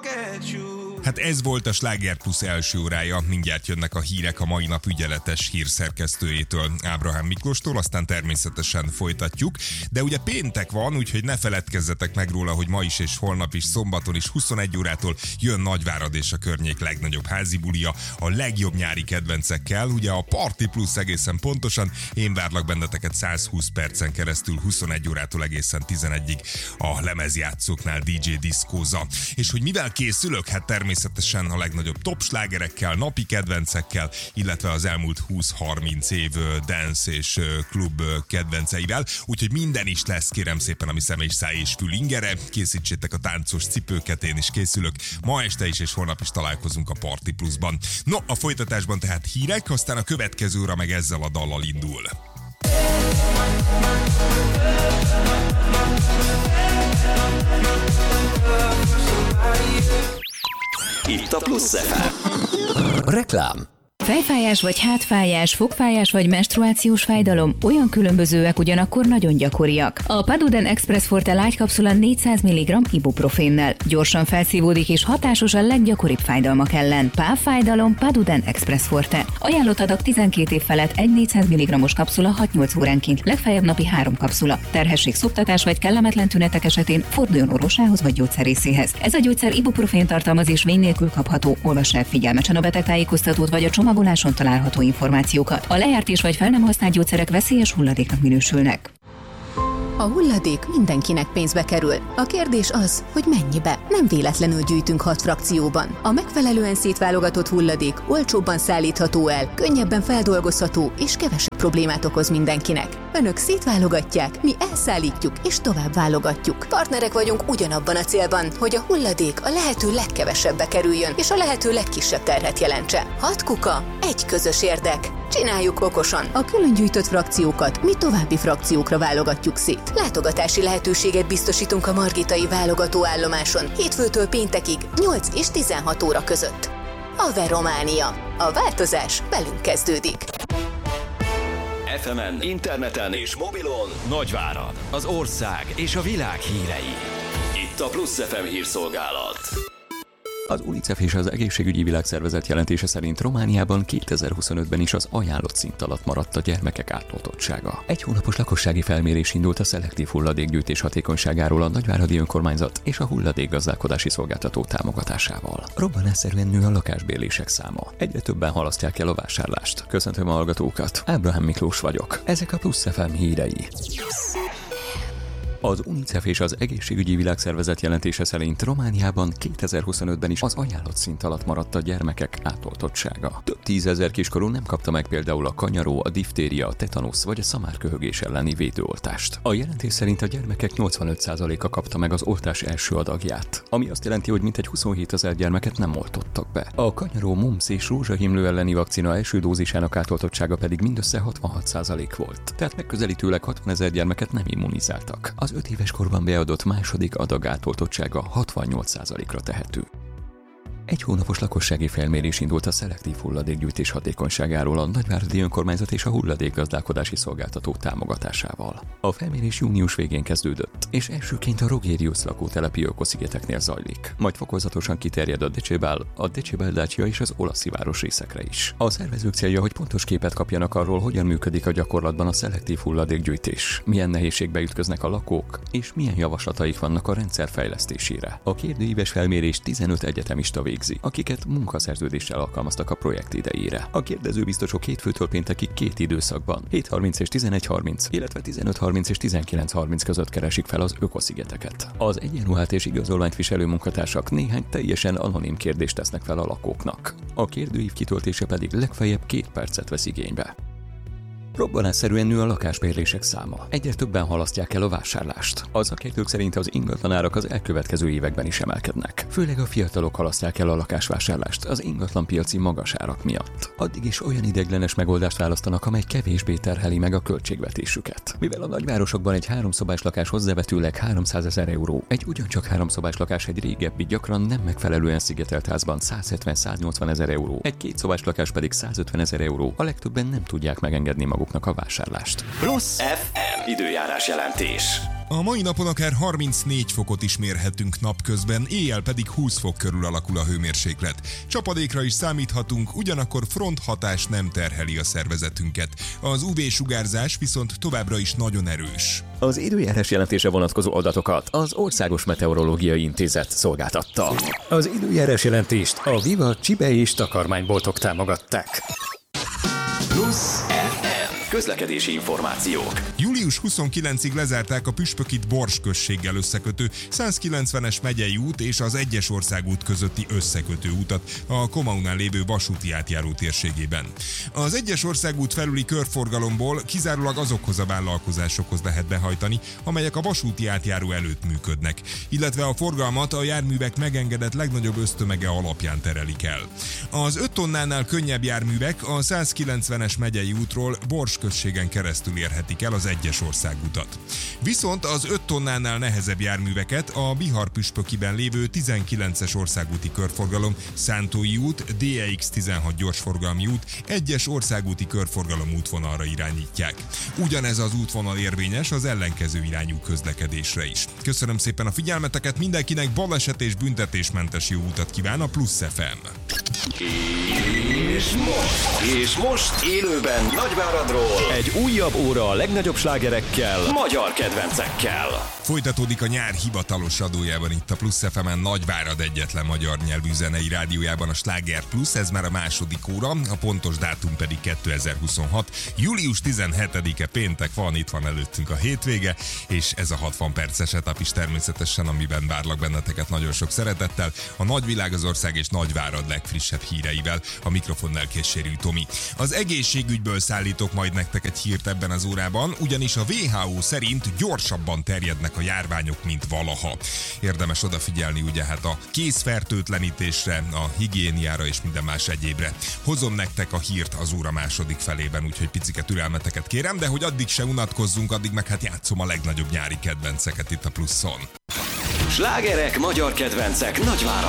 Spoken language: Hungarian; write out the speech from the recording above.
Hát ez volt a Sláger Plus első órája, mindjárt jönnek a hírek a mai nap ügyeletes hírszerkesztőjétől, Ábrahám Miklóstól, aztán természetesen folytatjuk, de ugye péntek van, úgyhogy ne feledkezzetek meg róla, hogy ma is és holnap is, szombaton is 21 órától jön Nagyvárad és a környék legnagyobb házi bulia, a legjobb nyári kedvencekkel, ugye a Party Plus egészen pontosan, én várlak benneteket 120 percen keresztül, 21 órától egészen 11-ig a lemezjátszóknál DJ diszkóza. És hogy mivel készülök? Hát természetesen a legnagyobb top slágerekkel, napi kedvencekkel, illetve az elmúlt 20-30 év dance és klub kedvenceivel. Úgyhogy minden is lesz, kérem szépen, ami szem és száj és fül ingere. Készítsétek a táncos cipőket, én is készülök. Ma este is és holnap is találkozunk a Party Plusban. No, a folytatásban tehát hírek, aztán a következő óra meg ezzel a dallal indul. Itt a Plusz FM. Reklám. Fejfájás vagy hátfájás, fogfájás vagy menstruációs fájdalom olyan különbözőek, ugyanakkor nagyon gyakoriak. A Paduden Express Forte lágy kapszula 400 mg ibuprofénnel gyorsan felszívódik és hatásos a leggyakoribb fájdalmak ellen. Pávfájdalom, Paduden Express Forte. Ajánlott adag 12 év felett egy 400 mg-os kapszula 6-8 óránként, legfeljebb napi 3 kapszula. Terhesség, szoptatás vagy kellemetlen tünetek esetén forduljon orvosához vagy gyógyszerészéhez. Ez a gyógyszer ibuprofén tartalmaz és vény nélkül kapható. Olvassák figyelmesen a betegtájékoztatót vagy a csomagoláson található információkat. A lejárt és vagy fel nem használt gyógyszerek veszélyes hulladéknak minősülnek. A hulladék mindenkinek pénzbe kerül. A kérdés az, hogy mennyibe. Nem véletlenül gyűjtünk 6 frakcióban. A megfelelően szétválogatott hulladék olcsóbban szállítható el, könnyebben feldolgozható és kevesebb problémát okoz mindenkinek. Önök szétválogatják, mi elszállítjuk és tovább válogatjuk. Partnerek vagyunk ugyanabban a célban, hogy a hulladék a lehető legkevesebbe kerüljön és a lehető legkisebb terhet jelentse. 6 kuka, egy közös érdek. Csináljuk okosan. A külön gyűjtött frakciókat mi további frakciókra válogatjuk szét. Látogatási lehetőséget biztosítunk a margitai válogatóállomáson hétfőtől péntekig 8 és 16 óra között. Aver Románia. A változás velünk kezdődik. FM-en, interneten és mobilon Nagyvárad, az ország és a világ hírei. Itt a Plusz FM hírszolgálat. Az UNICEF és az Egészségügyi Világszervezet jelentése szerint Romániában 2025-ben is az ajánlott szint alatt maradt a gyermekek átoltottsága. Egy hónapos lakossági felmérés indult a szelektív hulladékgyűjtés hatékonyságáról a nagyváradi önkormányzat és a hulladékgazdálkodási szolgáltató támogatásával. Robbanásszerűen nő a lakásbérlések száma. Egyre többen halasztják el a vásárlást. Köszöntöm a hallgatókat. Ábrahám Miklós vagyok. Ezek a Plusz FM hírei. Az UNICEF és az Egészségügyi Világszervezet jelentése szerint Romániában 2025-ben is az ajánlott szint alatt maradt a gyermekek átoltottsága. Több tízezer kiskorú nem kapta meg például a kanyaró, a diftéria, a tetanusz vagy a szamárköhögés elleni védőoltást. A jelentés szerint a gyermekek 85%-a kapta meg az oltás első adagját, ami azt jelenti, hogy mintegy 27 000 gyermeket nem oltottak be. A kanyaró, mumps és rózsahimlő elleni vakcina első dózisának átoltottsága pedig mindössze 66% volt. Tehát megközelítőleg 60 000 gyermeket nem immunizáltak. Az 5 éves korban beadott második adag átoltottsága 68%-ra tehető. Egy hónapos lakossági felmérés indult a szelektív hulladékgyűjtés hatékonyságáról a nagyváradi önkormányzat és a hulladékgazdálkodási szolgáltató támogatásával. A felmérés június végén kezdődött, és elsőként a Rogérius lakótelepi ökoszigeteknél zajlik, majd fokozatosan kiterjed a Decibel Dacia és az Olasziváros részekre is. A szervezők célja, hogy pontos képet kapjanak arról, hogyan működik a gyakorlatban a szelektív hulladékgyűjtés, milyen nehézségbe ütköznek a lakók, és milyen javaslataik vannak a rendszer fejlesztésére. A kérdőíves felmérés 15 egyetemista végzi, akiket munkaszerződéssel alkalmaztak a projekt idejére. A kérdezőbiztosok hétfőtől péntekig 2 időszakban, 7:30 és 11:30, illetve 15:30 és 19:30 között keresik fel az ökoszigeteket. Az egyenruhát és igazolványt viselő munkatársak néhány teljesen anonim kérdést tesznek fel a lakóknak. A kérdőív kitöltése pedig legfeljebb 2 percet vesz igénybe. Robbanásszerűen nő a lakásbérlések száma. Egyre többen halasztják el a vásárlást. A szakértők szerint az ingatlanárak az elkövetkező években is emelkednek. Főleg a fiatalok halasztják el a lakásvásárlást az ingatlanpiaci magas árak miatt. Addig is olyan ideiglenes megoldást választanak, amely kevésbé terheli meg a költségvetésüket. Mivel a nagyvárosokban egy 3 szobás lakás hozzávetőleg 300 000 euró, egy ugyancsak 3 szobás lakás egy régebbi, gyakran nem megfelelően szigetelt házban 170-180 000 euró, egy 2 szobás lakás pedig 150 000 euró, a legtöbben nem tudják megengedni maguknak a vásárlást. Plusz FM időjárás jelentés. A mai napon akár 34 fokot is mérhetünk napközben, éjjel pedig 20 fok körül alakul a hőmérséklet. Csapadékra is számíthatunk, ugyanakkor fronthatás nem terheli a szervezetünket. Az UV-sugárzás viszont továbbra is nagyon erős. Az időjárás jelentése vonatkozó adatokat az Országos Meteorológiai Intézet szolgáltatta. Az időjárás jelentést a Viva Csibe és takarmányboltok támogatták. Plusz FM. Közlekedési információk. Július 29-ig lezárták a Püspökit Bors községgel összekötő 190-es megyei út és az Egyes országút közötti összekötő utat a Komaunál lévő vasúti átjáró térségében. Az Egyes országút felüli körforgalomból kizárólag azokhoz a vállalkozásokhoz lehet behajtani, amelyek a vasúti átjáró előtt működnek, illetve a forgalmat a járművek megengedett legnagyobb össztömege alapján terelik el. Az 5 tonnánál könnyebb járművek a 190-es megyei útról Bors községen keresztül érhetik el az Egyes országutat. Viszont az 5 tonnánál nehezebb járműveket a Bihar-Püspökiben lévő 19-es országúti körforgalom, Szántói út, DEX-16 gyorsforgalmi út, Egyes országúti körforgalom útvonalra irányítják. Ugyanez az útvonal érvényes az ellenkező irányú közlekedésre is. Köszönöm szépen a figyelmeteket, mindenkinek baleset és büntetésmentes jó utat kíván a Plusz FM. És most élőben Nagyváradról egy újabb óra a legnagyobb slágerekkel, magyar kedvencekkel. Folytatódik a nyár hivatalos adójában itt a Plusz FM-en, Nagyvárad egyetlen magyar nyelvű zenei rádiójában a Sláger Plusz, ez már a második óra, a pontos dátum pedig 2026. Július 17-e péntek van, itt van előttünk a hétvége, és ez a 60 perces etap is természetesen, amiben várlak benneteket nagyon sok szeretettel, a nagyvilág, az ország és Nagyvárad legfrissebb híreivel, a mikrofonnál Késsérű Tomi. Az egészségügyből szállítok majd nektek egy hírt ebben az órában, ugyanis a WHO szerint gyorsabban terjednek a járványok, mint valaha. Érdemes odafigyelni ugye hát a kézfertőtlenítésre, a higiéniára és minden más egyébre. Hozom nektek a hírt az óra második felében, úgyhogy picike türelmeteket kérem, de hogy addig se unatkozzunk, addig meg hát játszom a legnagyobb nyári kedvenceket itt a Pluszon. Slágerek, magyar kedvencek Nagyváradról.